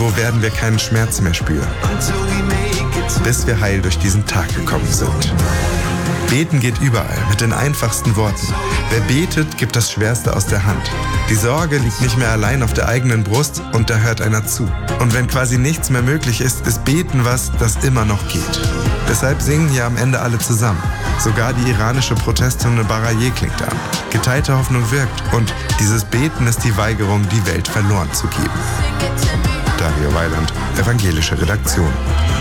irgendwo werden wir keinen Schmerz mehr spüren, bis wir heil durch diesen Tag gekommen sind. Beten geht überall, mit den einfachsten Worten. Wer betet, gibt das Schwerste aus der Hand. Die Sorge liegt nicht mehr allein auf der eigenen Brust und da hört einer zu. Und wenn quasi nichts mehr möglich ist, ist Beten was, das immer noch geht. Deshalb singen hier am Ende alle zusammen. Sogar die iranische Protesthymne Baraye klingt an. Geteilte Hoffnung wirkt und dieses Beten ist die Weigerung, die Welt verloren zu geben. Dario Weiland, Evangelische Redaktion.